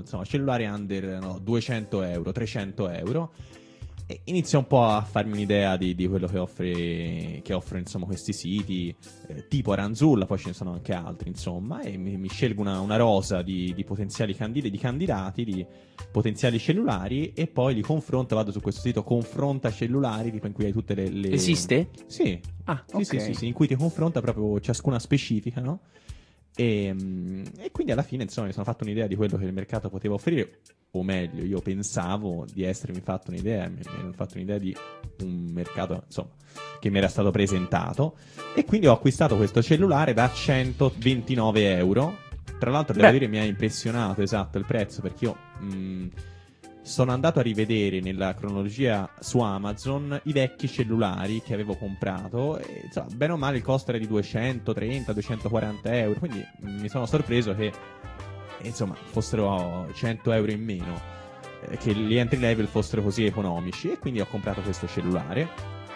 insomma, cellulare under 200 euro, 300 euro. E inizio un po' a farmi un'idea di quello che offrono insomma questi siti, tipo Aranzulla, poi ce ne sono anche altri insomma, e mi scelgo una rosa di potenziali candidati, di potenziali cellulari, e poi li confronto, vado su questo sito Confronta Cellulari, tipo in cui hai tutte le... Esiste? Sì. Ah, Sì, ok. sì, in cui ti confronta proprio ciascuna specifica, no? E quindi alla fine insomma mi sono fatto un'idea di quello che il mercato poteva offrire, o meglio, io pensavo di essermi fatto un'idea, mi ero fatto un'idea di un mercato insomma che mi era stato presentato, e quindi ho acquistato questo cellulare da 129 euro. Tra l'altro devo dire mi ha impressionato, esatto, il prezzo, perché io sono andato a rivedere nella cronologia su Amazon i vecchi cellulari che avevo comprato e insomma, bene o male il costo era di 230-240 euro, quindi mi sono sorpreso che insomma fossero 100 euro in meno, che gli entry level fossero così economici, e quindi ho comprato questo cellulare.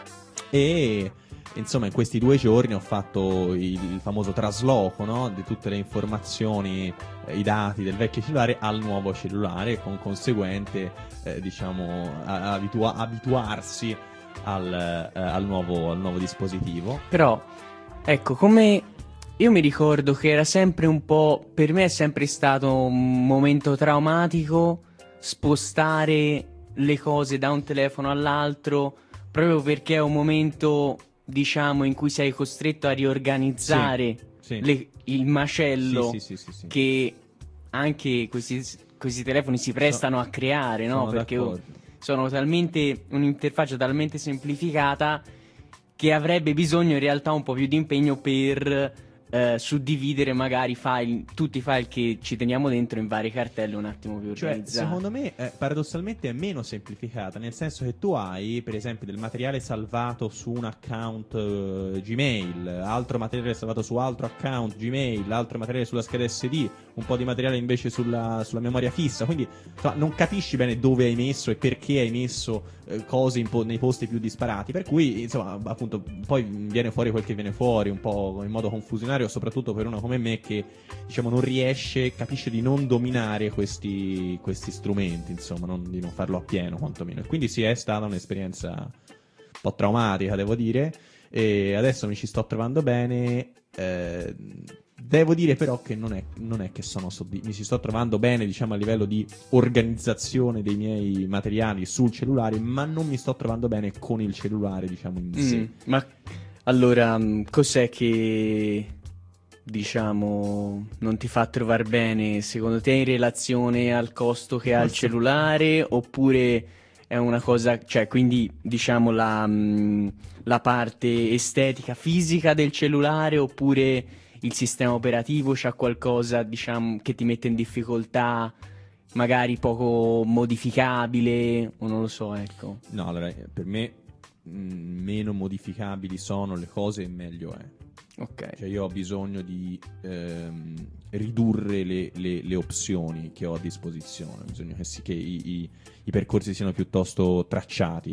E insomma in questi 2 giorni ho fatto il famoso trasloco, no? Di tutte le informazioni, i dati del vecchio cellulare al nuovo cellulare, con conseguente diciamo abituarsi al nuovo dispositivo. Però, ecco, come io mi ricordo che era sempre un po', per me è sempre stato un momento traumatico spostare le cose da un telefono all'altro, proprio perché è un momento, diciamo, in cui sei costretto a riorganizzare Sì. il macello Sì. che anche questi telefoni si prestano a creare, no? Sono Perché d'accordo. sono talmente un'interfaccia talmente semplificata che avrebbe bisogno in realtà un po' più di impegno per suddividere magari tutti i file che ci teniamo dentro in varie cartelle un attimo più Cioè, organizzate. secondo me, paradossalmente è meno semplificata, nel senso che tu hai, per esempio, del materiale salvato su un account Gmail, altro materiale salvato su altro account Gmail, altro materiale sulla scheda SD, un po' di materiale invece sulla memoria fissa, quindi insomma, non capisci bene dove hai messo e perché hai messo cose nei posti più disparati, per cui, insomma, appunto, poi viene fuori quel che viene fuori, un po' in modo confusionario, soprattutto per uno come me che, diciamo, non capisce di non dominare questi strumenti, insomma, di non farlo appieno quantomeno. E quindi sì, è stata un'esperienza un po' traumatica, devo dire, e adesso mi ci sto trovando bene. Devo dire però che non è che mi ci sto trovando bene, diciamo, a livello di organizzazione dei miei materiali sul cellulare, ma non mi sto trovando bene con il cellulare, diciamo, in sé. Ma allora, cos'è che, diciamo, non ti fa trovare bene secondo te in relazione al costo che ha il cellulare, oppure è una cosa, cioè, quindi diciamo la parte estetica fisica del cellulare, oppure il sistema operativo c'ha qualcosa, diciamo, che ti mette in difficoltà, magari poco modificabile, o non lo so, ecco. No, allora, per me meno modificabili sono le cose e meglio è. Ok. Cioè io ho bisogno di ridurre le opzioni che ho a disposizione, ho bisogno che i percorsi siano piuttosto tracciati.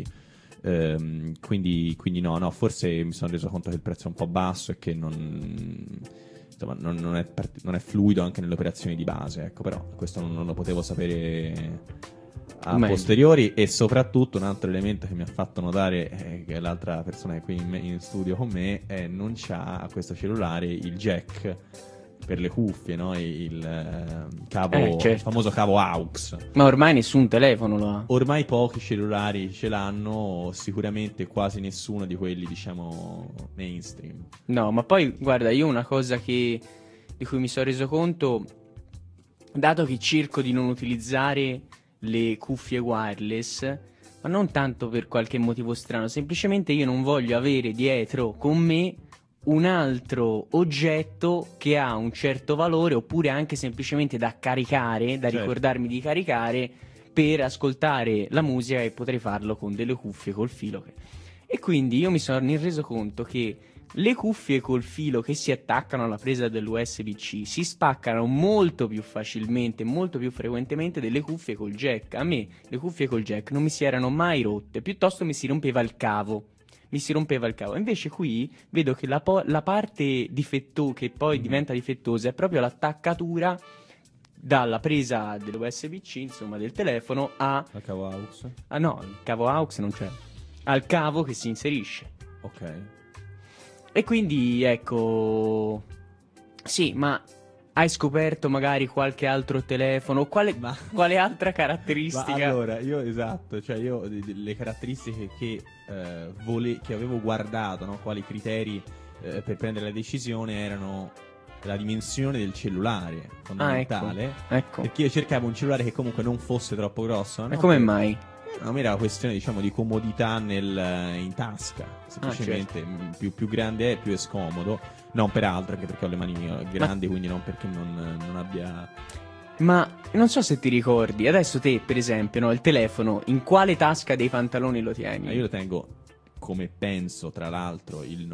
Quindi no, forse mi sono reso conto che il prezzo è un po' basso e che insomma, non è fluido anche nelle operazioni di base, ecco, però questo non lo potevo sapere a posteriori. E soprattutto un altro elemento che mi ha fatto notare che l'altra persona che è qui in studio con me non c'ha questo cellulare il jack per le cuffie, no? Il cavo, certo. il famoso cavo AUX. Ma ormai nessun telefono lo ha. Ormai pochi cellulari ce l'hanno, sicuramente quasi nessuno di quelli, diciamo, mainstream. No, ma poi guarda, io una cosa di cui mi sono reso conto, dato che cerco di non utilizzare le cuffie wireless, ma non tanto per qualche motivo strano, semplicemente io non voglio avere dietro con me un altro oggetto che ha un certo valore, oppure anche semplicemente da caricare, da ricordarmi di caricare per ascoltare la musica, e potrei farlo con delle cuffie col filo. E quindi io mi sono reso conto che le cuffie col filo che si attaccano alla presa dell'USB-C si spaccano molto più facilmente, molto più frequentemente delle cuffie col jack. A me le cuffie col jack non mi si erano mai rotte, piuttosto mi si rompeva il cavo. Invece qui vedo che la parte che poi diventa difettosa è proprio l'attaccatura dalla presa dell'USB-C, insomma, del telefono Al cavo AUX. Ah no, il cavo AUX non c'è. Al cavo che si inserisce. Ok. E quindi, ecco... Sì, ma hai scoperto magari qualche altro telefono? Quale altra caratteristica? Ma allora, io le caratteristiche che avevo guardato, no? Quali criteri per prendere la decisione erano la dimensione del cellulare, fondamentale. Ecco. Perché io cercavo un cellulare che comunque non fosse troppo grosso. E no? come mai? Non era una questione, diciamo, di comodità in tasca. Semplicemente più grande è, più è scomodo. Non per altro, anche perché ho le mani grandi, quindi non perché non abbia... Ma non so se ti ricordi, adesso te, per esempio, no, il telefono, in quale tasca dei pantaloni lo tieni? Io lo tengo, come penso, tra l'altro, il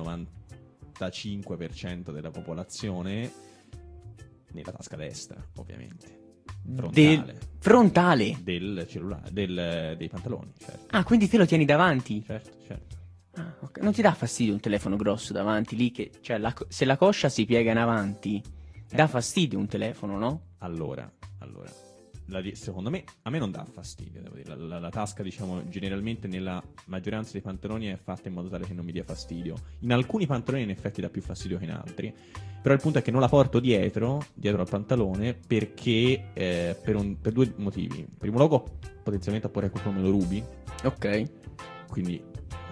95% della popolazione, nella tasca destra, ovviamente. Frontale? Del cellulare, dei pantaloni, certo. Ah, quindi te lo tieni davanti? Certo. Ah, okay. Non ti dà fastidio un telefono grosso davanti lì che, cioè, se la coscia si piega in avanti, dà fastidio un telefono, no? Allora, secondo me, a me non dà fastidio, devo dire. La tasca, diciamo, generalmente nella maggioranza dei pantaloni è fatta in modo tale che non mi dia fastidio. In alcuni pantaloni in effetti dà più fastidio che in altri. Però il punto è che non la porto dietro al pantalone, perché per due motivi. In primo luogo, potenzialmente a porre qualcuno me lo rubi. Ok. Quindi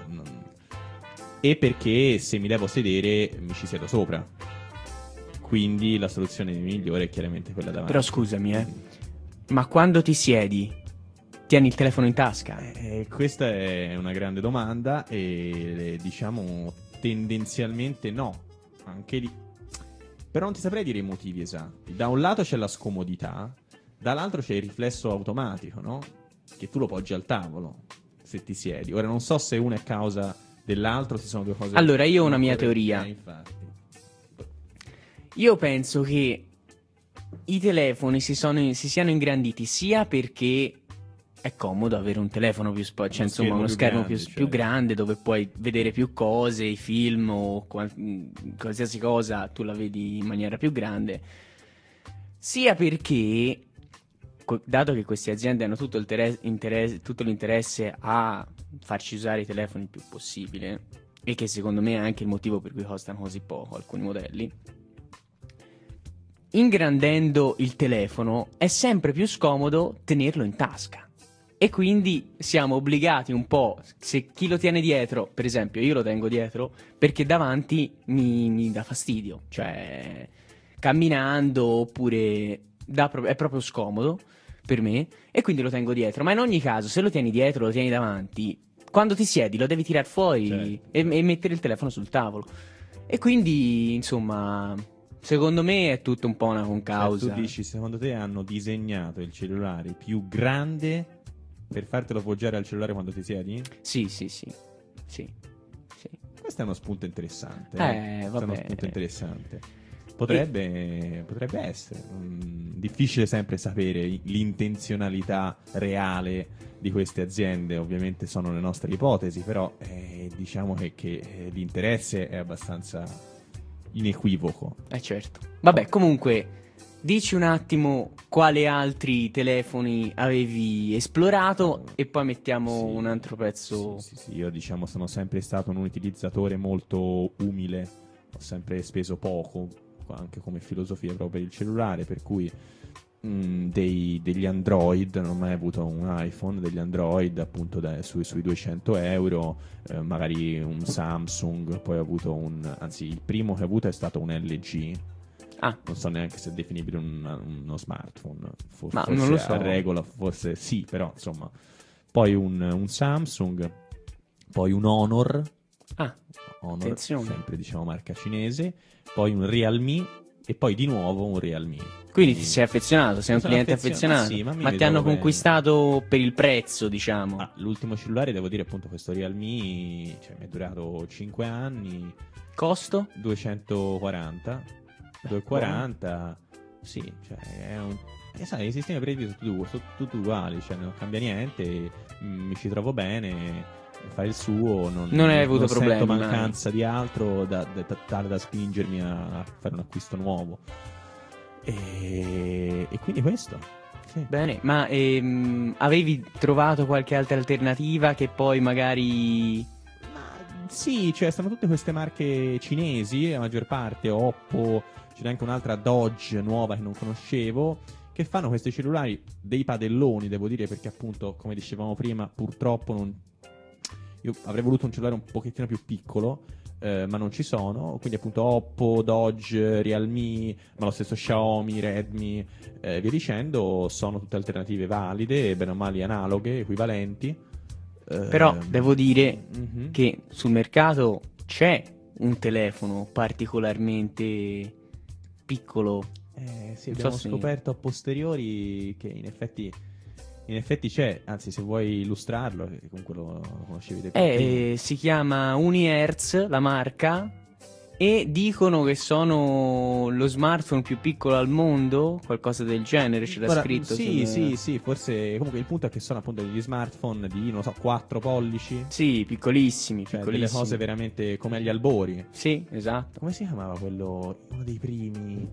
e perché se mi devo sedere mi ci siedo sopra. Quindi la soluzione migliore è chiaramente quella davanti. Però scusami, ma quando ti siedi, tieni il telefono in tasca? Questa è una grande domanda e diciamo tendenzialmente no. Anche lì. Però non ti saprei dire i motivi esatti. Da un lato c'è la scomodità, dall'altro c'è il riflesso automatico, no? Che tu lo poggi al tavolo se ti siedi. Ora non so se una è causa dell'altro, se sono due cose. Allora, io ho una mia teoria. Infatti. Io penso che i telefoni si siano ingranditi sia perché è comodo avere un telefono più cioè insomma uno schermo più grande dove puoi vedere più cose, i film o qualsiasi cosa tu la vedi in maniera più grande, sia perché dato che queste aziende hanno tutto l'interesse a farci usare i telefoni il più possibile, e che secondo me è anche il motivo per cui costano così poco alcuni modelli, ingrandendo il telefono è sempre più scomodo tenerlo in tasca. E quindi siamo obbligati un po', se chi lo tiene dietro, per esempio io lo tengo dietro perché davanti mi dà fastidio, cioè camminando oppure è proprio scomodo per me e quindi lo tengo dietro. Ma in ogni caso, se lo tieni dietro, lo tieni davanti, quando ti siedi lo devi tirar fuori, certo, e mettere il telefono sul tavolo. E quindi, insomma, secondo me è tutto un po' una concausa. Cioè, tu dici, secondo te hanno disegnato il cellulare più grande per fartelo appoggiare al cellulare quando ti siedi? Sì. Questo è uno spunto interessante. Vabbè. È uno spunto interessante. Potrebbe essere. Difficile sempre sapere l'intenzionalità reale di queste aziende. Ovviamente sono le nostre ipotesi, però diciamo che l'interesse è abbastanza inequivoco. Certo. Vabbè, comunque, dici un attimo quali altri telefoni avevi esplorato e poi mettiamo un altro pezzo. Sì, io diciamo sono sempre stato un utilizzatore molto umile, ho sempre speso poco, anche come filosofia proprio per il cellulare, per cui degli Android, non ho mai avuto un iPhone, degli Android appunto sui 200 euro, magari un Samsung, poi ho avuto anzi il primo che ho avuto è stato un LG. Non so neanche se è definibile uno smartphone. Ma forse non lo so. A regola, forse sì, però insomma. Poi un Samsung, poi un Honor. Honor, attenzione. sempre diciamo marca cinese. Poi un Realme e poi di nuovo un Realme. Quindi ti sei affezionato, sei un cliente affezionato. Sì, ma ti hanno conquistato per il prezzo, diciamo. L'ultimo cellulare, devo dire appunto questo Realme, cioè, mi è durato 5 anni. Costo? 240. 240, sì, cioè sai, i sistemi operativi sono tutti uguali, cioè non cambia niente, mi ci trovo bene, fa il suo, non hai avuto problemi, sento mancanza di altro tale da spingermi a fare un acquisto nuovo. E quindi questo. Sì. Bene, ma avevi trovato qualche altra alternativa che poi magari... Ma sì, cioè stanno tutte queste marche cinesi, la maggior parte, Oppo, c'è anche un'altra Dodge nuova che non conoscevo, che fanno questi cellulari dei padelloni, devo dire, perché appunto, come dicevamo prima, purtroppo non... Io avrei voluto un cellulare un pochettino più piccolo, ma non ci sono, quindi appunto Oppo, Dodge, Realme, ma lo stesso Xiaomi, Redmi, via dicendo, sono tutte alternative valide, bene o male analoghe, equivalenti. Però devo dire Mhm. che sul mercato c'è un telefono particolarmente piccolo. Sì, Non abbiamo so se- scoperto a posteriori che in effetti c'è, anzi se vuoi illustrarlo, che comunque lo conoscevi te per primo. Si chiama Unihertz, la marca, e dicono che sono lo smartphone più piccolo al mondo, qualcosa del genere, c'era Ora, scritto sì, sul... sì, forse comunque il punto è che sono appunto degli smartphone di, non lo so, 4 pollici, Sì, piccolissimi, cioè delle piccolissimi. cose veramente come agli albori. Sì, esatto. Come si chiamava quello, uno dei primi?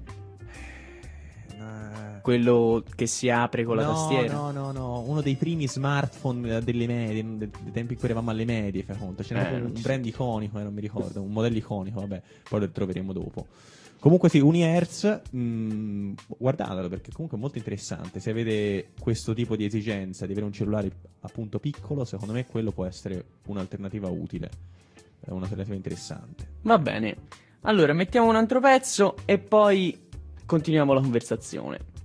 Quello che si apre con la No, tastiera. no, uno dei primi smartphone delle medie, dei tempi in cui eravamo alle medie, fai conto. C'era proprio non un ci- brand iconico, non mi ricordo, un modello iconico, vabbè, poi lo troveremo dopo. Comunque sì, Unihertz, guardatelo perché comunque è molto interessante. Se avete questo tipo di esigenza di avere un cellulare appunto piccolo, secondo me quello può essere un'alternativa utile, è un'alternativa interessante. Va bene. Allora, mettiamo un altro pezzo e poi continuiamo la conversazione.